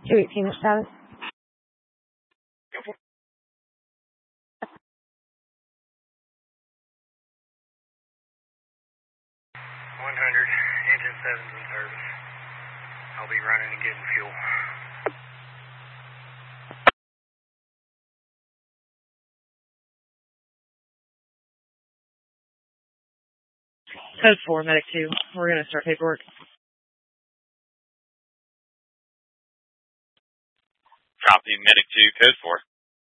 218 status. 100, engine 7's in service. I'll be running and getting fuel. Code 4, Medic 2. We're going to start paperwork. Copy, Medic 2, Code 4.